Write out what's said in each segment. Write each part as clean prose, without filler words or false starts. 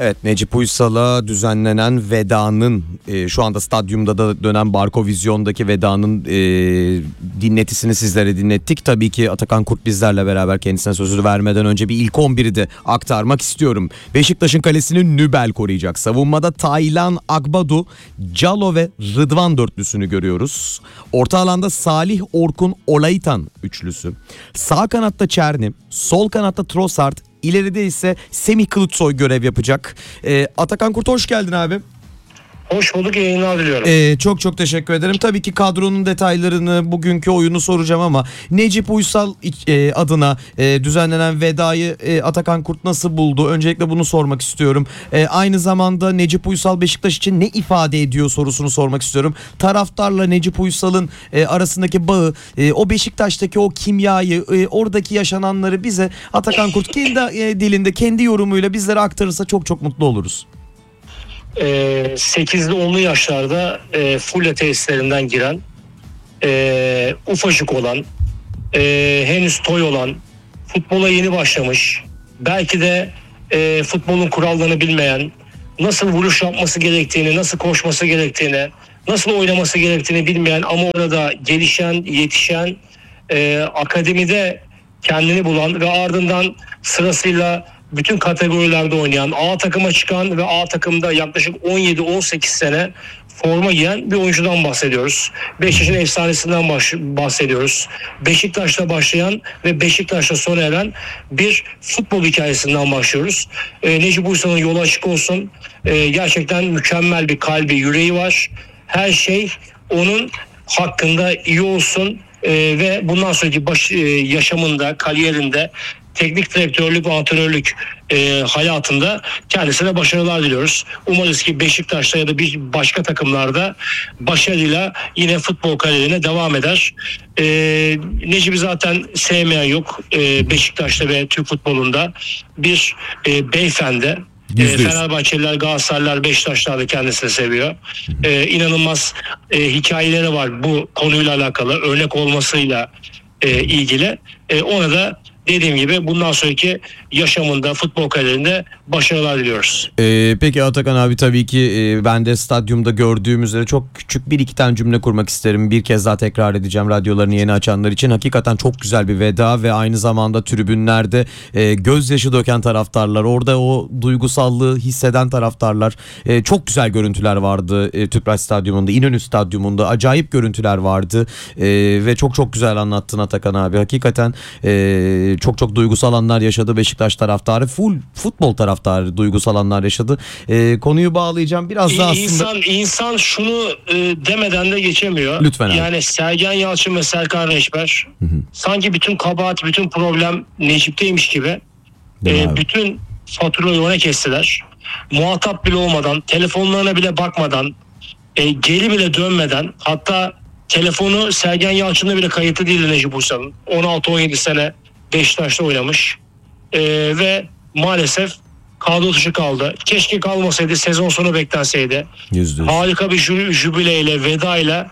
Evet, Necip Uysal'a düzenlenen vedanın şu anda stadyumda da dönen Barko Vizyon'daki vedanın dinletisini sizlere dinlettik. Tabii ki Atakan Kurt bizlerle beraber, kendisine sözünü vermeden önce bir ilk 11'i de aktarmak istiyorum. Beşiktaş'ın kalesini Nübel koruyacak. Savunmada Taylan Agbadu, Calo ve Rıdvan dörtlüsünü görüyoruz. Orta alanda Salih Orkun Olaitan üçlüsü. Sağ kanatta Çerni, sol kanatta Trossard, İleride ise Semih Kılıçsoy görev yapacak. Atakan Kurt, hoş geldin abi. Hoş bulduk, yayınlar diliyorum. Çok çok teşekkür ederim. Tabii ki kadronun detaylarını, bugünkü oyunu soracağım ama Necip Uysal adına düzenlenen vedayı Atakan Kurt nasıl buldu? Öncelikle bunu sormak istiyorum. Aynı zamanda Necip Uysal Beşiktaş için ne ifade ediyor sorusunu sormak istiyorum. Taraftarla Necip Uysal'ın arasındaki bağı, o Beşiktaş'taki o kimyayı, oradaki yaşananları bize Atakan Kurt kendi dilinde, kendi yorumuyla bizlere aktarırsa çok çok mutlu oluruz. 8'li 10'lu yaşlarda Fulya tesislerinden giren, ufacık olan, henüz toy olan, futbola yeni başlamış, belki de futbolun kurallarını bilmeyen, nasıl vuruş yapması gerektiğini, nasıl koşması gerektiğini, nasıl oynaması gerektiğini bilmeyen ama orada gelişen, yetişen, akademide kendini bulan ve ardından sırasıyla bütün kategorilerde oynayan, A takıma çıkan ve A takımda yaklaşık 17-18 sene forma giyen bir oyuncudan bahsediyoruz. Beşiktaş'ın efsanesinden bahsediyoruz. Beşiktaş'ta başlayan ve Beşiktaş'ta sona eren bir futbol hikayesinden başlıyoruz. Necip Uysal'ın yolu açık olsun. Gerçekten mükemmel bir kalbi, yüreği var. Her şey onun hakkında iyi olsun ve bundan sonraki yaşamında, kariyerinde, teknik direktörlük ve antrenörlük hayatında kendisine başarılar diliyoruz. Umarız ki Beşiktaş'ta ya da bir başka takımlarda başarıyla yine futbol kariyerine devam eder. Necip'i zaten sevmeyen yok. Beşiktaş'ta ve Türk futbolunda bir beyefendi. Fenerbahçeliler, Galatasaraylılar, Beşiktaşlar da kendisini seviyor. İnanılmaz hikayeleri var bu konuyla alakalı, örnek olmasıyla ilgili. Ona da dediğim gibi bundan sonraki yaşamında, futbol kariyerinde başarılar diliyoruz. Peki Atakan abi, tabii ki ben de stadyumda gördüğüm üzere çok küçük bir iki tane cümle kurmak isterim. Bir kez daha tekrar edeceğim radyolarını yeni açanlar için. Hakikaten çok güzel bir veda ve aynı zamanda tribünlerde gözyaşı döken taraftarlar, orada o duygusallığı hisseden taraftarlar. Çok güzel görüntüler vardı Tüpraş Stadyumunda, İnönü Stadyumunda acayip görüntüler vardı ve çok çok güzel anlattın Atakan abi. Hakikaten çok çok duygusal anlar yaşadı Beşiktaş taraftarı, full futbol taraftarı duygusal anlar yaşadı. Konuyu bağlayacağım biraz daha aslında. İnsan şunu demeden de geçemiyor. Lütfen abi. Yani Sergen Yalçın ve Serkan Reçber sanki bütün kabahat, bütün problem Necip'teymiş gibi bütün faturayı ona kestiler. Muhatap bile olmadan, telefonlarına bile bakmadan, geri bile dönmeden, hatta telefonu Sergen Yalçın'da bile kayıtlı değildi Necip Uysal'ın. 16-17 sene Beşiktaş'ta oynamış ve maalesef kadro dışı kaldı. Keşke kalmasaydı, sezon sonu beklenseydi. %100. Harika bir jübileyle, vedayla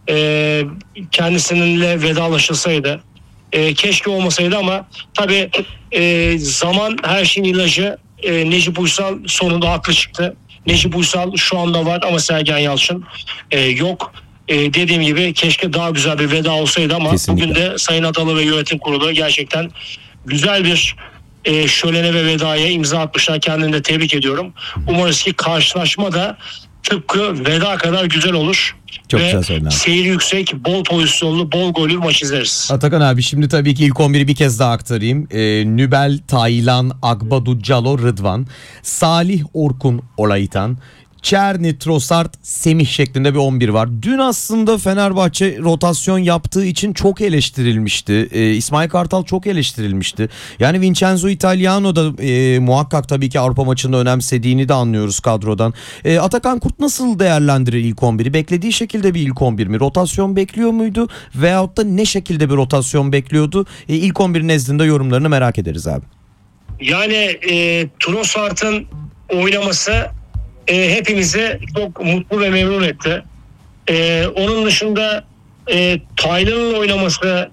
kendisininle vedalaşılsaydı. Keşke olmasaydı ama tabii zaman her şeyin ilacı. Necip Uysal sonunda haklı çıktı. Necip Uysal şu anda var ama Sergen Yalçın yok. Dediğim gibi keşke daha güzel bir veda olsaydı ama kesinlikle. Bugün de Sayın Adalı ve yönetim kurulu gerçekten güzel bir şölene ve vedaya imza atmışlar. Kendini de tebrik ediyorum. Umarız ki karşılaşma da tıpkı veda kadar güzel olur. Çok ve güzel söyledin abi. Seyir yüksek, bol pozisyonlu, bol gollü maç izleriz. Atakan abi, şimdi tabii ki ilk 11'i bir kez daha aktarayım. Nübel, Taylan, Agbadu, Calo, Rıdvan, Salih Orkun Olaitan, Çerni, Trossard, Semih şeklinde bir 11 var. Dün aslında Fenerbahçe rotasyon yaptığı için çok eleştirilmişti. İsmail Kartal çok eleştirilmişti. Yani Vincenzo Italiano da muhakkak tabii ki Avrupa maçında önemsediğini de anlıyoruz kadrodan. Atakan Kurt nasıl değerlendirir ilk 11'i? Beklediği şekilde bir ilk 11 mi? Rotasyon bekliyor muydu? Veyahut da ne şekilde bir rotasyon bekliyordu? İlk 11 nezdinde yorumlarını merak ederiz abi. Yani Trossard'ın oynaması hepimizi çok mutlu ve memnun etti. Onun dışında Taylan'ın oynaması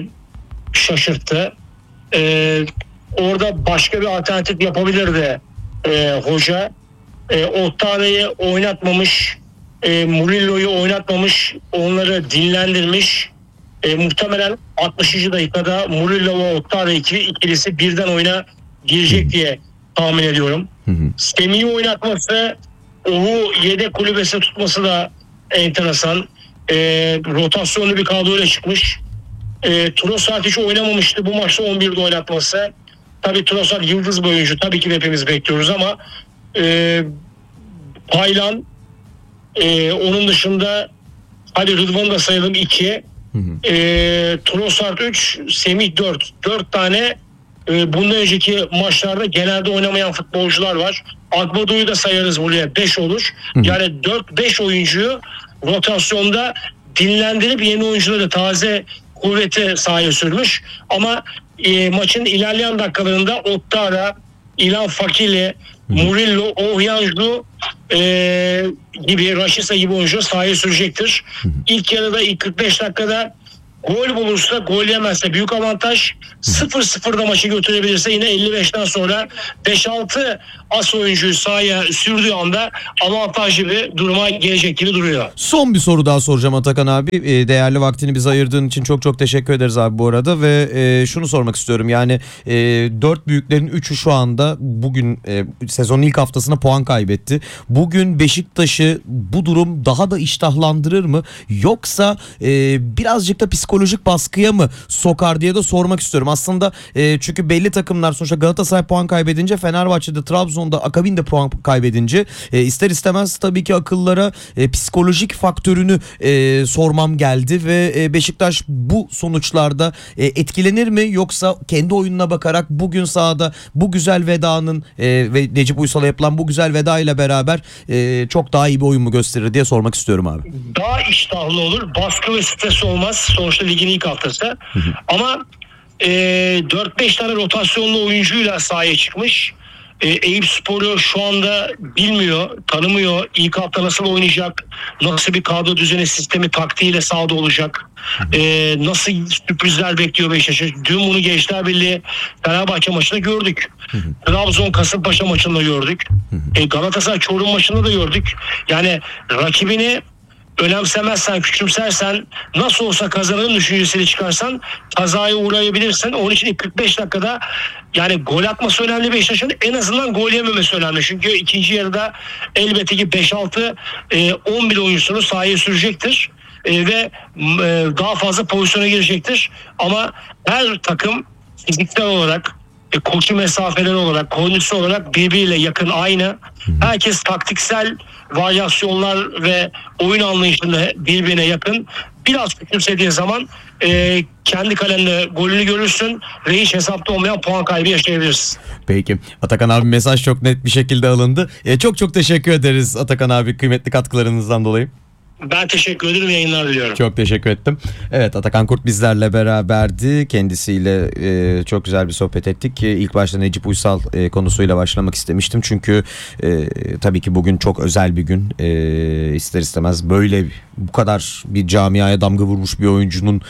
şaşırttı. Orada başka bir alternatif yapabilirdi hoca. Ottare'yi oynatmamış, Murillo'yu oynatmamış, onları dinlendirmiş. Muhtemelen 60. dakikada Murillo ve Ottare ikilisi birden oyuna girecek diye tahmin ediyorum. Semih'i oynatması, Oğuz'u yedek kulübesine tutması da enteresan. Rotasyonlu bir kadroyla çıkmış. Trossard hiç oynamamıştı. Bu maçta 11'de oynatması. Tabii Trossard yıldız bir oyuncu. Tabii ki de hepimiz bekliyoruz ama Taylan, onun dışında hadi Rıdvan'ı da sayalım 2. Trossard 3, Semih 4. 4 tane bundan önceki maçlarda genelde oynamayan futbolcular var. Agbado'yu da sayarız buraya, 5 olur. Yani 4-5 oyuncuyu rotasyonda dinlendirip yeni oyuncuları taze kuvvete sahaya sürmüş. Ama maçın ilerleyen dakikalarında Ottara, İlhan Fakili, Murillo, Ohyanjlu gibi, Raşisa gibi oyuncu sahaya sürecektir. İlk yarıda, ilk 45 dakikada gol bulursa, gol yemezse büyük avantaj. 0-0'da maçı götürebilirse yine 55'ten sonra 5-6 as oyuncuyu sahaya sürdüğü anda avantajlı bir duruma gelecek gibi duruyor. Son bir soru daha soracağım Atakan abi. Değerli vaktini bize ayırdığın için çok çok teşekkür ederiz abi bu arada ve şunu sormak istiyorum. Yani 4 büyüklerin 3'ü şu anda bugün sezonun ilk haftasına puan kaybetti. Bugün Beşiktaş'ı bu durum daha da iştahlandırır mı? Yoksa birazcık da psikolojik baskıya mı sokar diye de sormak istiyorum. Aslında çünkü belli takımlar, sonuçta Galatasaray puan kaybedince, Fenerbahçe'de, Trabzon'da, akabinde puan kaybedince ister istemez tabii ki akıllara psikolojik faktörünü sormam geldi ve Beşiktaş bu sonuçlarda etkilenir mi, yoksa kendi oyununa bakarak bugün sahada bu güzel vedanın ve Necip Uysal'a yapılan bu güzel veda ile beraber çok daha iyi bir oyun mu gösterir diye sormak istiyorum abi. Daha iştahlı olur. Baskı ve stres olmaz. Sonuçta ligin ilk haftası. Ama 4-5 tane rotasyonlu oyuncuyla sahaya çıkmış. Eyüpspor'u şu anda bilmiyor, tanımıyor. İlk hafta nasıl oynayacak, nasıl bir kadro düzeni, sistemi, taktiğiyle sahada olacak, nasıl sürprizler bekliyor Beşiktaş'ı. Dün bunu Gençler Birliği Fenerbahçe maçında gördük. Trabzon Kasımpaşa maçında gördük. Galatasaray Çorum maçında da gördük. Yani rakibini önemsemezsen, küçümsersen, nasıl olsa kazanırım düşüncesiyle çıkarsan kazaya uğrayabilirsin. Onun için ilk 45 dakikada yani gol atması önemli Beşiktaş'ın, en azından gol yememesi önemli. Çünkü ikinci yarıda elbette ki 5-6 11 oyuncusunu sahaya sürecektir. Ve daha fazla pozisyona girecektir. Ama her takım fiziksel olarak, koşu mesafeleri olarak, kondisyon olarak birbiriyle yakın, aynı. Herkes taktiksel varyasyonlar ve oyun anlayışında birbirine yakın. Biraz küçümsediğin zaman kendi kalende golünü görürsün ve hiç hesapta olmayan puan kaybı yaşayabilirsin. Peki Atakan abi, mesaj çok net bir şekilde alındı. Çok çok teşekkür ederiz Atakan abi, kıymetli katkılarınızdan dolayı. Ben teşekkür ederim. Yayınlar diliyorum. Çok teşekkür ettim. Evet, Atakan Kurt bizlerle beraberdi. Kendisiyle çok güzel bir sohbet ettik. İlk başta Necip Uysal konusuyla başlamak istemiştim. Çünkü tabii ki bugün çok özel bir gün. İster istemez böyle bu kadar bir camiaya damga vurmuş bir oyuncunun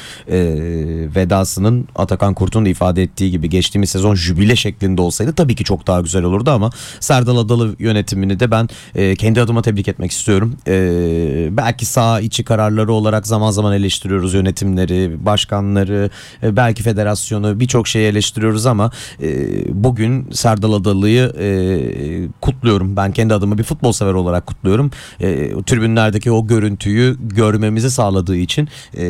vedasının, Atakan Kurt'un da ifade ettiği gibi, geçtiğimiz sezon jübile şeklinde olsaydı tabii ki çok daha güzel olurdu ama Serdal Adalı yönetimini de ben kendi adıma tebrik etmek istiyorum. Belki saha içi kararları olarak zaman zaman eleştiriyoruz yönetimleri, başkanları, belki federasyonu, birçok şeyi eleştiriyoruz ama bugün Serdal Adalı'yı kutluyorum. Ben kendi adıma bir futbol sever olarak kutluyorum. Tribünlerdeki o görüntüyü görmemizi sağladığı için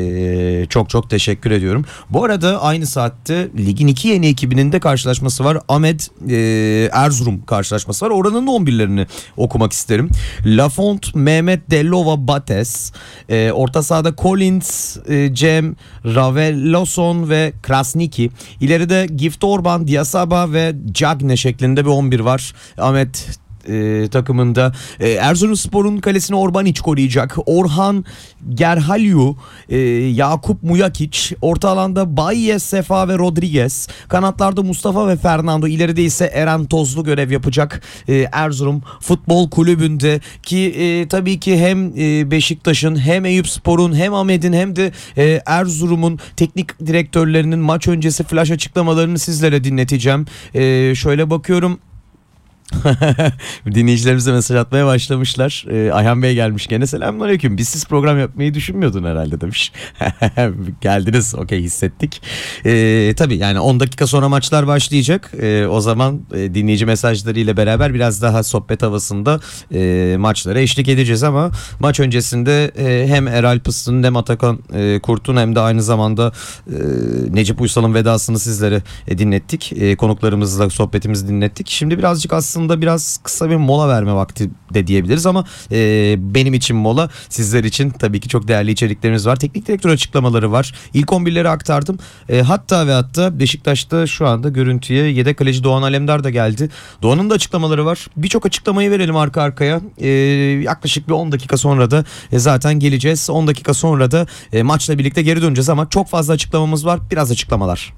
çok çok teşekkür ediyorum. Bu arada aynı saatte ligin iki yeni ekibinin de karşılaşması var. Ahmet Erzurum karşılaşması var. Oranın 11'lerini okumak isterim. Lafont, Mehmet Dellova, Bates, orta sahada Collins, Cem, Raveloson ve Krasniki. İleride Gift Orban, Diasaba ve Cagne şeklinde bir 11 var Ahmet takımında. Erzurumspor'un kalesini Orbanic koruyacak. Orhan Gerhalyu, Yakup Mujakic, orta alanda Baye, Sefa ve Rodriguez, kanatlarda Mustafa ve Fernando, ileride ise Eren Tozlu görev yapacak Erzurum Futbol Kulübü'nde ki tabii ki hem Beşiktaş'ın, hem Eyüpspor'un, hem Ahmet'in, hem de Erzurum'un teknik direktörlerinin maç öncesi flash açıklamalarını sizlere dinleteceğim. Şöyle bakıyorum. Dinleyicilerimize mesaj atmaya başlamışlar. Ayhan Bey gelmiş gene. Selamünaleyküm. Biz siz program yapmayı düşünmüyordun herhalde demiş. Geldiniz. Okey, hissettik. Tabii yani 10 dakika sonra maçlar başlayacak. O zaman dinleyici mesajlarıyla beraber biraz daha sohbet havasında maçlara eşlik edeceğiz ama maç öncesinde hem Eralp Islı'nın hem Atakan Kurt'un hem de aynı zamanda Necip Uysal'ın vedasını sizlere dinlettik. Konuklarımızla sohbetimizi dinlettik. Şimdi birazcık aslında biraz kısa bir mola verme vakti de diyebiliriz ama benim için mola, sizler için tabii ki çok değerli içeriklerimiz var. Teknik direktör açıklamaları var. İlk 11'leri aktardım. Hatta Beşiktaş'ta şu anda görüntüye yedek kaleci Doğan Alemdar da geldi. Doğan'ın da açıklamaları var. Birçok açıklamayı verelim arka arkaya. Yaklaşık bir 10 dakika sonra da zaten geleceğiz. 10 dakika sonra da maçla birlikte geri döneceğiz ama çok fazla açıklamamız var. Biraz açıklamalar.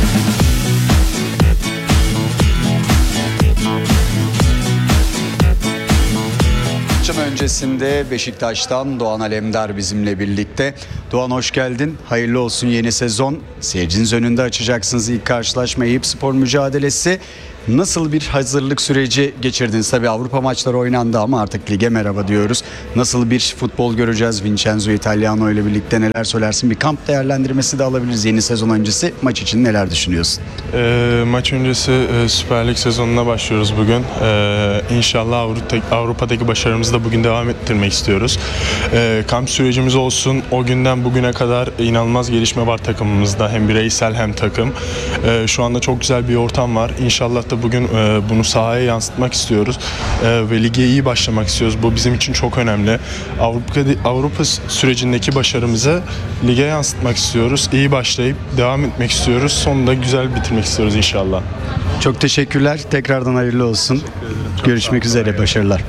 Maçın öncesinde Beşiktaş'tan Doğan Alemdar bizimle birlikte. Doğan, hoş geldin. Hayırlı olsun yeni sezon. Seyirciniz önünde açacaksınız ilk karşılaşma, Eyüpspor mücadelesi. Nasıl bir hazırlık süreci geçirdiniz? Tabii Avrupa maçları oynandı ama artık lige merhaba diyoruz. Nasıl bir futbol göreceğiz? Vincenzo Italiano ile birlikte neler söylersin? Bir kamp değerlendirmesi de alabiliriz yeni sezon öncesi. Maç için neler düşünüyorsun? Maç öncesi Süper Lig sezonuna başlıyoruz bugün. İnşallah Avrupa'daki başarımızı da bugün devam ettirmek istiyoruz. Kamp sürecimiz olsun. O günden bugüne kadar inanılmaz gelişme var takımımızda. Hem bireysel hem takım. Şu anda çok güzel bir ortam var. İnşallah da bugün bunu sahaya yansıtmak istiyoruz ve lige iyi başlamak istiyoruz. Bu bizim için çok önemli. Avrupa sürecindeki başarımızı lige yansıtmak istiyoruz. İyi başlayıp devam etmek istiyoruz. Sonunda güzel bitirmek istiyoruz inşallah. Çok teşekkürler. Tekrardan hayırlı olsun. Görüşmek üzere. Başarılar.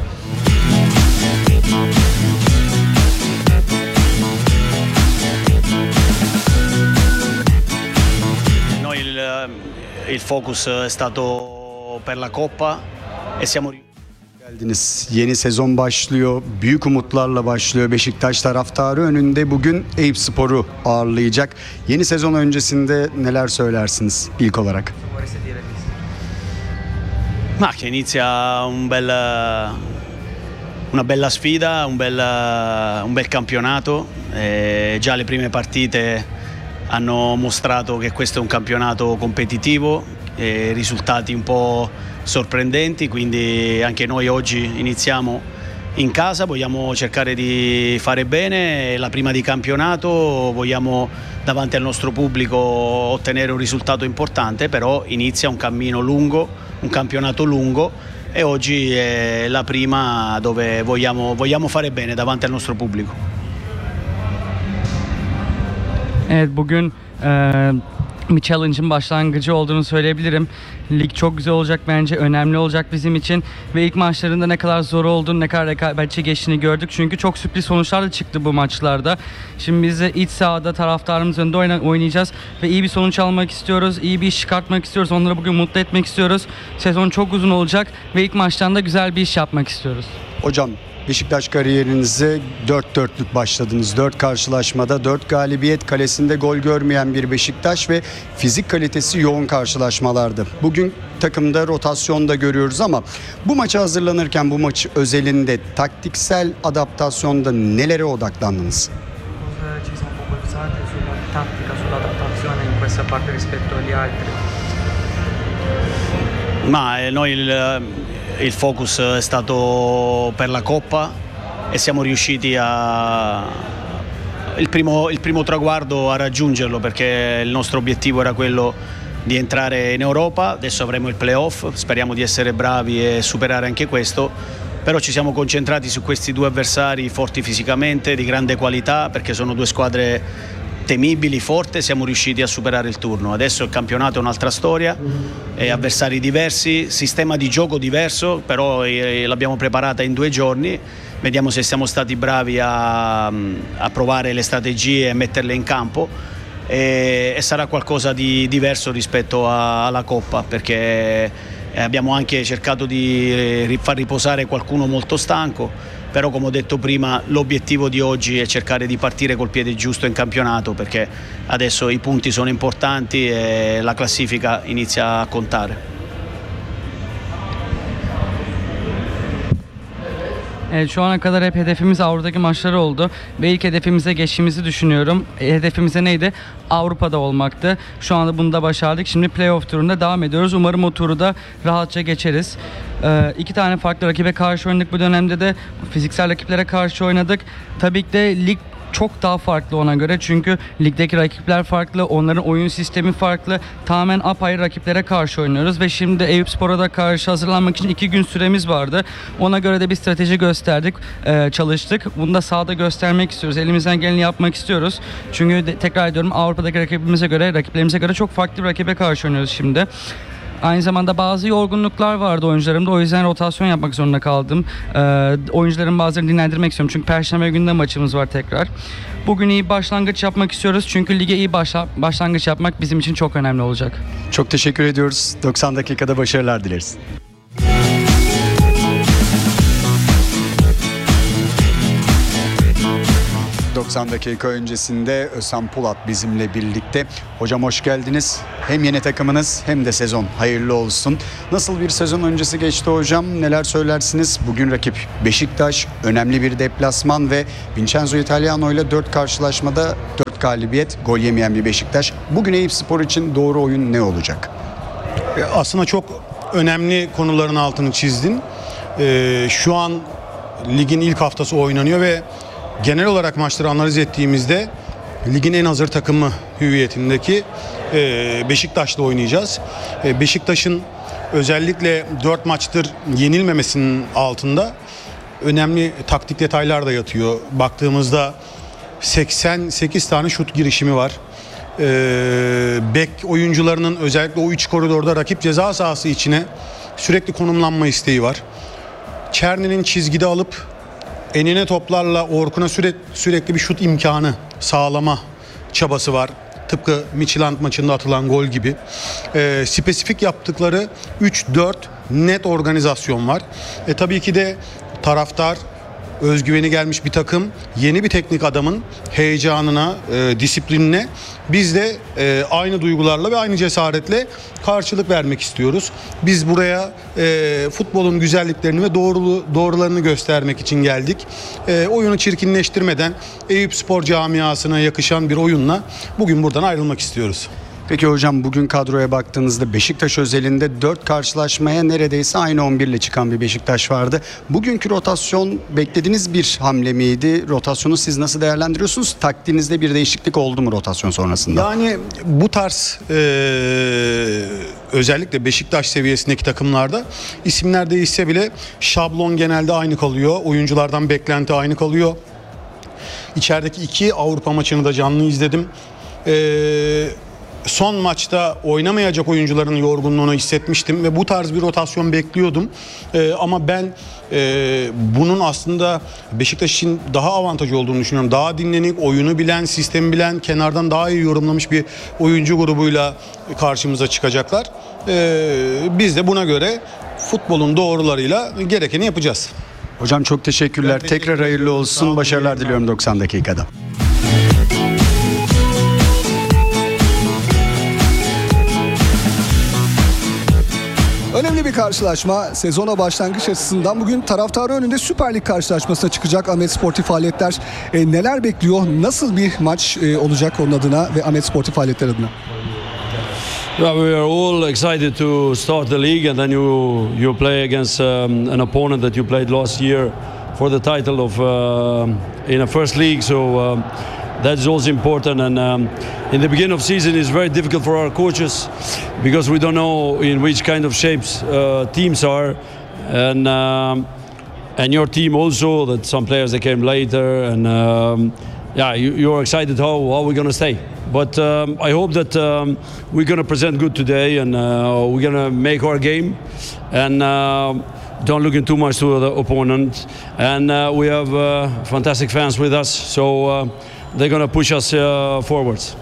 Il focus è stato per la Coppa e siamo Geldiniz. Yeni sezon başlıyor. Büyük umutlarla başlıyor. Beşiktaş taraftarı önünde bugün Eyüpspor'u ağırlayacak. Yeni sezon öncesinde neler söylersiniz ilk olarak? Ma che inizia una bella sfida, un bel campionato. Già le prime partite hanno mostrato che questo è un campionato competitivo, risultati un po' sorprendenti, quindi anche noi oggi iniziamo in casa, vogliamo cercare di fare bene, la prima di campionato, vogliamo davanti al nostro pubblico ottenere un risultato importante, però inizia un cammino lungo, un campionato lungo e oggi è la prima dove vogliamo fare bene davanti al nostro pubblico. Evet, bugün bir challenge'ın başlangıcı olduğunu söyleyebilirim. Lig çok güzel olacak bence, önemli olacak bizim için ve ilk maçlarında ne kadar zor olduğunu, ne kadar rekabetçi geçtiğini gördük. Çünkü çok sürpriz sonuçlar da çıktı bu maçlarda. Şimdi biz de iç sahada taraftarımız önünde oynayacağız ve iyi bir sonuç almak istiyoruz, iyi bir iş çıkartmak istiyoruz. Onları bugün mutlu etmek istiyoruz. Sezon çok uzun olacak ve ilk maçtan da güzel bir iş yapmak istiyoruz. Hocam, Beşiktaş kariyerinize 4-4'lük başladınız. 4 karşılaşmada 4 galibiyet, kalesinde gol görmeyen bir Beşiktaş ve fizik kalitesi yoğun karşılaşmalardı. Bugün takımda rotasyon da görüyoruz ama bu maça hazırlanırken, bu maç özelinde taktiksel adaptasyonda nelere odaklandınız? Ci siamo focalizzati sulla tattica, sull'adattazione in questa parte rispetto agli altri. Ma noi il focus è stato per la Coppa e siamo riusciti il primo traguardo a raggiungerlo, perché il nostro obiettivo era quello di entrare in Europa. Adesso avremo il playoff, speriamo di essere bravi e superare anche questo, però ci siamo concentrati su questi due avversari forti fisicamente, di grande qualità, perché sono due squadre temibili, forti, siamo riusciti a superare il turno. Adesso il campionato è un'altra storia, avversari diversi, sistema di gioco diverso, però l'abbiamo preparata in 2 giorni. Vediamo se siamo stati bravi a provare le strategie e metterle in campo, e sarà qualcosa di diverso rispetto alla Coppa, perché abbiamo anche cercato di far riposare qualcuno molto stanco. Però, come ho detto prima, l'obiettivo di oggi è cercare di partire col piede giusto in campionato, perché adesso i punti sono importanti e la classifica inizia a contare. Evet, şu ana kadar hep hedefimiz Avrupa'daki maçları oldu ve ilk hedefimize geçtiğimizi düşünüyorum. Hedefimize neydi? Avrupa'da olmaktı. Şu anda bunu da başardık. Şimdi playoff turunda devam ediyoruz. Umarım o turu da rahatça geçeriz. 2 tane farklı rakibe karşı oynadık bu dönemde de. Fiziksel rakiplere karşı oynadık. Tabii ki de lig çok daha farklı ona göre, çünkü ligdeki rakipler farklı, onların oyun sistemi farklı, tamamen apayrı rakiplere karşı oynuyoruz ve şimdi Eyüpspor'a da karşı hazırlanmak için 2 gün süremiz vardı. Ona göre de bir strateji gösterdik, çalıştık. Bunu da sahada göstermek istiyoruz, elimizden geleni yapmak istiyoruz. Çünkü tekrar ediyorum, Avrupa'daki rakiplerimize göre çok farklı bir rakibe karşı oynuyoruz şimdi. Aynı zamanda bazı yorgunluklar vardı oyuncularımda. O yüzden rotasyon yapmak zorunda kaldım. Oyuncuların bazılarını dinlendirmek istiyorum. Çünkü Perşembe günü de maçımız var tekrar. Bugün iyi başlangıç yapmak istiyoruz. Çünkü lige iyi başlangıç yapmak bizim için çok önemli olacak. Çok teşekkür ediyoruz. 90 dakikada başarılar dileriz. ...90 dakika öncesinde Özhan Polat bizimle birlikte. Hocam hoş geldiniz. Hem yeni takımınız hem de sezon hayırlı olsun. Nasıl bir sezon öncesi geçti hocam? Neler söylersiniz? Bugün rakip Beşiktaş, önemli bir deplasman ve Vincenzo Italiano ile 4 karşılaşmada 4 galibiyet, gol yemeyen bir Beşiktaş. Bugün Eyüpspor için doğru oyun ne olacak? Aslında çok önemli konuların altını çizdin. Şu an ligin ilk haftası oynanıyor ve genel olarak maçları analiz ettiğimizde ligin en hazır takımı hüviyetindeki Beşiktaş'la oynayacağız. Beşiktaş'ın özellikle 4 maçtır yenilmemesinin altında önemli taktik detaylar da yatıyor. Baktığımızda 88 tane şut girişimi var. Bek oyuncularının özellikle o 3 koridorda rakip ceza sahası içine sürekli konumlanma isteği var. Çerni'nin çizgide alıp enine toplarla Orkun'a sürekli bir şut imkanı sağlama çabası var. Tıpkı Midtjylland maçında atılan gol gibi. Spesifik yaptıkları 3-4 net organizasyon var. Tabii ki de taraftar, özgüveni gelmiş bir takım, yeni bir teknik adamın heyecanına, disiplinine biz de aynı duygularla ve aynı cesaretle karşılık vermek istiyoruz. Biz buraya futbolun güzelliklerini ve doğrularını göstermek için geldik. Oyunu çirkinleştirmeden Eyüpspor camiasına yakışan bir oyunla bugün buradan ayrılmak istiyoruz. Peki hocam, bugün kadroya baktığınızda Beşiktaş özelinde 4 karşılaşmaya neredeyse aynı 11 ile çıkan bir Beşiktaş vardı. Bugünkü rotasyon beklediğiniz bir hamle miydi? Rotasyonu siz nasıl değerlendiriyorsunuz? Taktiğinizde bir değişiklik oldu mu rotasyon sonrasında? Yani bu tarz özellikle Beşiktaş seviyesindeki takımlarda isimler değişse bile şablon genelde aynı kalıyor. Oyunculardan beklenti aynı kalıyor. İçerideki 2 Avrupa maçını da canlı izledim. Son maçta oynamayacak oyuncuların yorgunluğunu hissetmiştim ve bu tarz bir rotasyon bekliyordum. Ama ben bunun aslında Beşiktaş için daha avantajı olduğunu düşünüyorum. Daha dinlenik, oyunu bilen, sistemi bilen, kenardan daha iyi yorumlamış bir oyuncu grubuyla karşımıza çıkacaklar. Biz de buna göre futbolun doğrularıyla gerekeni yapacağız. Hocam çok teşekkürler. Tekrar hayırlı olsun. Başarılar diliyorum 90 dakikada. Önemli bir karşılaşma sezona başlangıç açısından. Bugün taraftarı önünde Süper Lig karşılaşmasına çıkacak Ahmet Sportif Faaliyetler. Neler bekliyor? Nasıl bir maç olacak onun adına ve Ahmet Sportif Faaliyetler adına? Yeah, we are all excited to start the league, and then you play against an opponent that you played last year for the title of in a first league. So that's also important. And in the beginning of season, it's very difficult for our coaches because we don't know in which kind of shapes teams are, and your team also. That some players that came later, and yeah, you're excited how we're gonna stay. But I hope that we're going to present good today, and we're going to make our game, and don't look in too much to the opponent. And we have fantastic fans with us, so they're going to push us forwards.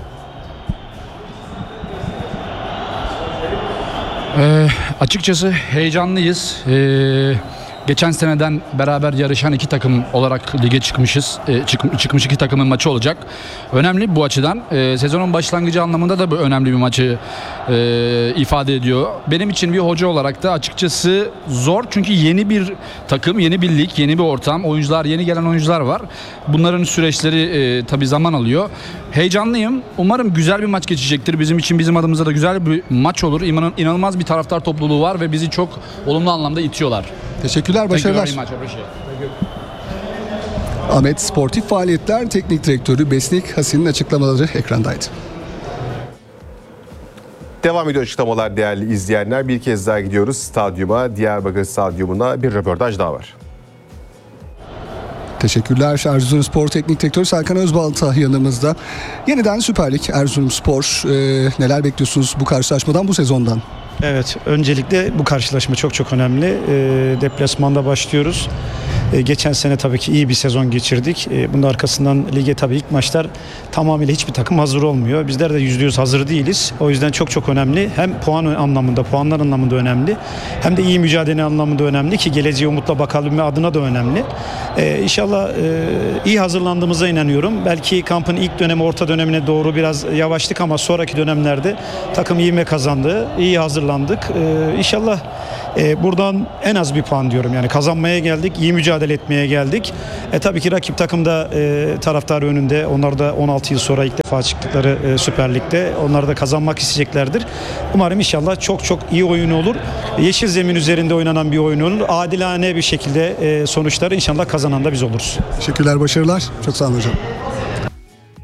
Açıkçası heyecanlıyız. Geçen seneden beraber yarışan iki takım olarak lige çıkmışız. Çıkmış iki takımın maçı olacak. Önemli bu açıdan. Sezonun başlangıcı anlamında da bu önemli bir maçı ifade ediyor. Benim için bir hoca olarak da açıkçası zor. Çünkü yeni bir takım, yeni bir lig, yeni bir ortam. Oyuncular, yeni gelen oyuncular var. Bunların süreçleri tabii zaman alıyor. Heyecanlıyım. Umarım güzel bir maç geçecektir. Bizim için, bizim adımıza da güzel bir maç olur. İnanılmaz bir taraftar topluluğu var ve bizi çok olumlu anlamda itiyorlar. Teşekkürler, başarılar. Ahmet Sportif Faaliyetler Teknik Direktörü Besnik Hasin'in açıklamaları ekrandaydı. Devam ediyor açıklamalar değerli izleyenler. Bir kez daha gidiyoruz stadyuma, Diyarbakır Stadyumuna bir röportaj daha var. Teşekkürler. Erzurumspor Teknik Direktörü Serkan Özbalta yanımızda. Yeniden Süper Lig Erzurumspor. Neler bekliyorsunuz bu karşılaşmadan, bu sezondan? Evet, öncelikle bu karşılaşma çok önemli. Deplasmanda başlıyoruz. Geçen sene tabii ki iyi bir sezon geçirdik. Bunun arkasından lige tabii ilk maçlar tamamıyla hiçbir takım hazır olmuyor. Bizler de %100 hazır değiliz. O yüzden çok önemli. Hem puan anlamında, puanlar anlamında önemli. Hem de iyi mücadele anlamında önemli ki geleceğe umutla bakabilme adına da önemli. İnşallah iyi hazırlandığımıza inanıyorum. Belki kampın ilk dönemi, orta dönemine doğru biraz yavaştık ama sonraki dönemlerde takım ivme kazandı. İyi hazırlandık. İnşallah buradan en az bir puan diyorum. Yani kazanmaya geldik, iyi mücadele etmeye geldik. Tabii ki rakip takım da taraftar önünde. Onlar da 16 yıl sonra ilk defa çıktıkları Süper Lig'de. Onlar da kazanmak isteyeceklerdir. Umarım inşallah çok iyi oyun olur. Yeşil zemin üzerinde oynanan bir oyun olur. Adilane bir şekilde sonuçları inşallah kazanan da biz oluruz. Teşekkürler, başarılar. Çok sağ olun hocam.